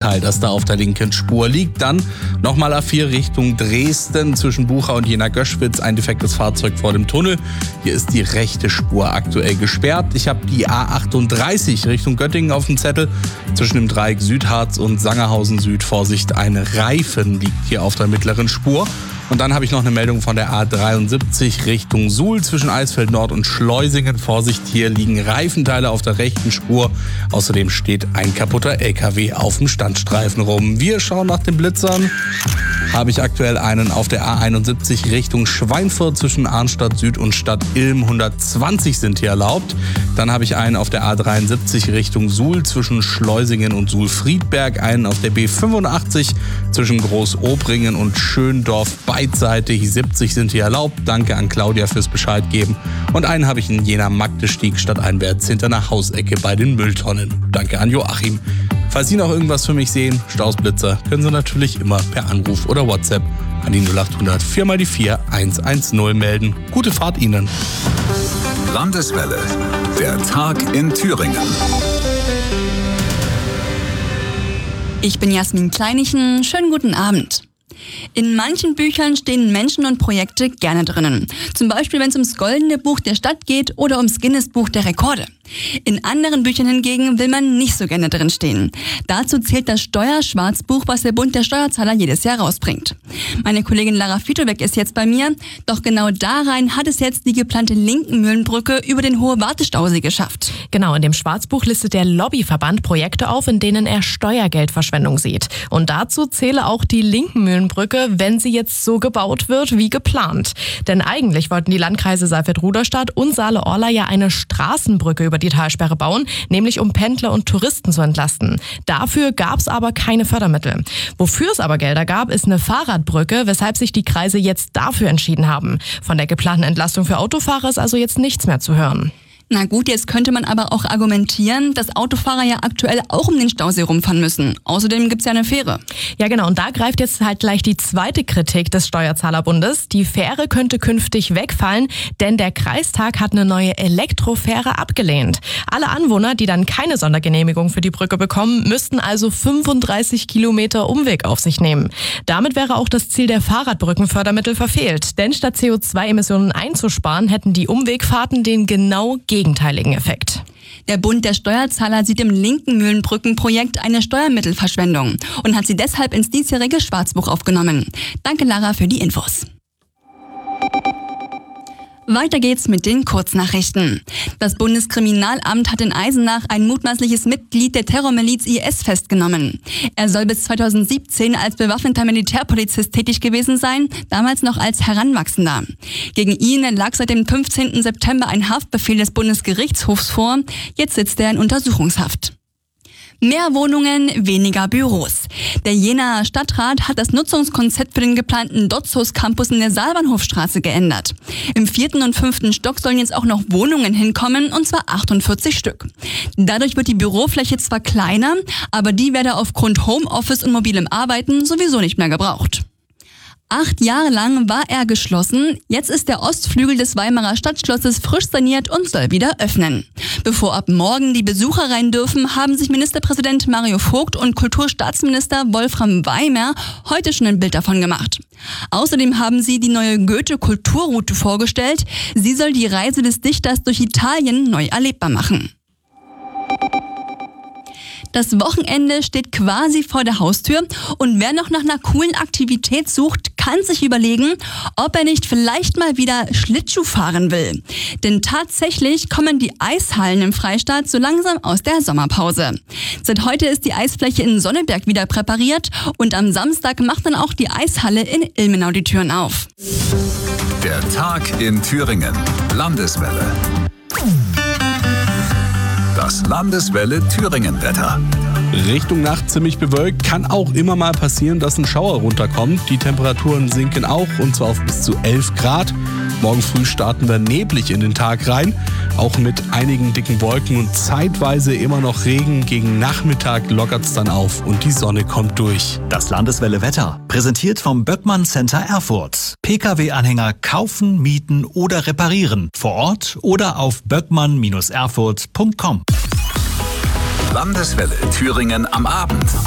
Unfall, das da auf der linken Spur liegt. Dann nochmal A4 Richtung Dresden zwischen Bucha und Jena-Göschwitz, ein defektes Fahrzeug vor dem Tunnel. Hier ist die rechte Spur aktuell gesperrt. Ich habe die A38 Richtung Göttingen auf dem Zettel. Zwischen dem Dreieck Südharz und Sangerhausen Süd, Vorsicht, ein Reifen liegt hier auf der mittleren Spur. Und dann habe ich noch eine Meldung von der A73 Richtung Suhl zwischen Eisfeld Nord und Schleusingen. Vorsicht, hier liegen Reifenteile auf der rechten Spur. Außerdem steht ein kaputter LKW auf dem Standstreifen rum. Wir schauen nach den Blitzern. Habe ich aktuell einen auf der A71 Richtung Schweinfurt zwischen Arnstadt Süd und Stadt Ilm. 120 sind hier erlaubt. Dann habe ich einen auf der A73 Richtung Suhl zwischen Schleusingen und Suhl-Friedberg. Einen auf der B85 zwischen Groß-Obringen und Schöndorf beidseitig. 70 sind hier erlaubt. Danke an Claudia fürs Bescheid geben. Und einen habe ich in Jena-Magdestieg stadteinwärts hinter einer Hausecke bei den Mülltonnen. Danke an Joachim. Falls Sie noch irgendwas für mich sehen, Stausblitzer, können Sie natürlich immer per Anruf oder WhatsApp an die 0800 4x4 110 melden. Gute Fahrt Ihnen. Landeswelle, der Tag in Thüringen. Ich bin Jasmin Kleinichen. Schönen guten Abend. In manchen Büchern stehen Menschen und Projekte gerne drinnen. Zum Beispiel, wenn es ums Goldene Buch der Stadt geht oder ums Guinness-Buch der Rekorde. In anderen Büchern hingegen will man nicht so gerne drin stehen. Dazu zählt das Steuerschwarzbuch, was der Bund der Steuerzahler jedes Jahr rausbringt. Meine Kollegin Lara Fitowek ist jetzt bei mir. Doch genau da rein hat es jetzt die geplante Linkenmühlenbrücke über den Hohe-Warte-Stausee geschafft. Genau, in dem Schwarzbuch listet der Lobbyverband Projekte auf, in denen er Steuergeldverschwendung sieht. Und dazu zähle auch die Linkenmühlenbrücke, wenn sie jetzt so gebaut wird wie geplant. Denn eigentlich wollten die Landkreise Saalfeld-Rudolstadt und Saale-Orla ja eine Straßenbrücke über die Talsperre bauen, nämlich um Pendler und Touristen zu entlasten. Dafür gab es aber keine Fördermittel. Wofür es aber Gelder gab, ist eine Fahrradbrücke, weshalb sich die Kreise jetzt dafür entschieden haben. Von der geplanten Entlastung für Autofahrer ist also jetzt nichts mehr zu hören. Na gut, jetzt könnte man aber auch argumentieren, dass Autofahrer ja aktuell auch um den Stausee rumfahren müssen. Außerdem gibt's ja eine Fähre. Ja genau, und da greift jetzt halt gleich die zweite Kritik des Steuerzahlerbundes. Die Fähre könnte künftig wegfallen, denn der Kreistag hat eine neue Elektrofähre abgelehnt. Alle Anwohner, die dann keine Sondergenehmigung für die Brücke bekommen, müssten also 35 Kilometer Umweg auf sich nehmen. Damit wäre auch das Ziel der Fahrradbrückenfördermittel verfehlt. Denn statt CO2-Emissionen einzusparen, hätten die Umwegfahrten den genau gegenteiligen Effekt. Der Bund der Steuerzahler sieht im Linkenmühlenbrückenprojekt eine Steuermittelverschwendung und hat sie deshalb ins diesjährige Schwarzbuch aufgenommen. Danke Lara für die Infos. Weiter geht's mit den Kurznachrichten. Das Bundeskriminalamt hat in Eisenach ein mutmaßliches Mitglied der Terrormiliz IS festgenommen. Er soll bis 2017 als bewaffneter Militärpolizist tätig gewesen sein, damals noch als Heranwachsender. Gegen ihn lag seit dem 15. September ein Haftbefehl des Bundesgerichtshofs vor. Jetzt sitzt er in Untersuchungshaft. Mehr Wohnungen, weniger Büros. Der Jenaer Stadtrat hat das Nutzungskonzept für den geplanten Dotzos Campus in der Saalbahnhofstraße geändert. Im 4. und 5. Stock sollen jetzt auch noch Wohnungen hinkommen, und zwar 48 Stück. Dadurch wird die Bürofläche zwar kleiner, aber die werde aufgrund Homeoffice und mobilem Arbeiten sowieso nicht mehr gebraucht. 8 Jahre lang war er geschlossen. Jetzt ist der Ostflügel des Weimarer Stadtschlosses frisch saniert und soll wieder öffnen. Bevor ab morgen die Besucher rein dürfen, haben sich Ministerpräsident Mario Vogt und Kulturstaatsminister Wolfram Weimer heute schon ein Bild davon gemacht. Außerdem haben sie die neue Goethe-Kulturroute vorgestellt. Sie soll die Reise des Dichters durch Italien neu erlebbar machen. Das Wochenende steht quasi vor der Haustür und wer noch nach einer coolen Aktivität sucht, kann sich überlegen, ob er nicht vielleicht mal wieder Schlittschuh fahren will. Denn tatsächlich kommen die Eishallen im Freistaat so langsam aus der Sommerpause. Seit heute ist die Eisfläche in Sonneberg wieder präpariert und am Samstag macht dann auch die Eishalle in Ilmenau die Türen auf. Der Tag in Thüringen. Landeswelle. Das Landeswelle Thüringen-Wetter. Richtung Nacht ziemlich bewölkt, kann auch immer mal passieren, dass ein Schauer runterkommt. Die Temperaturen sinken auch, und zwar auf bis zu 11 Grad. Morgen früh starten wir neblig in den Tag rein, auch mit einigen dicken Wolken und zeitweise immer noch Regen. Gegen Nachmittag lockert es dann auf und die Sonne kommt durch. Das Landeswelle Wetter, präsentiert vom Böckmann Center Erfurt. Pkw-Anhänger kaufen, mieten oder reparieren. Vor Ort oder auf böckmann-erfurt.com. Landeswelle Thüringen am Abend.